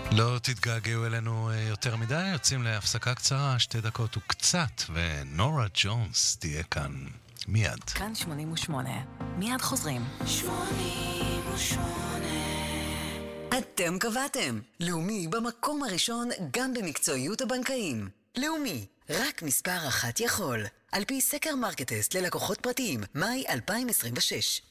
לא תתגעגעו אלינו יותר מדי, יוצאים להפסקה קצרה, 2 דקות וקצת, ונורה ג'ונס תהיה כאן מיד. כאן 88, מיד חוזרים. 88. אתם קבעתם, לאומי במקום הראשון גם במקצועיות הבנקאים. לאומי, רק מספר אחת יכול. על פי סקר מרקטסט ללקוחות פרטיים, מאי 2026.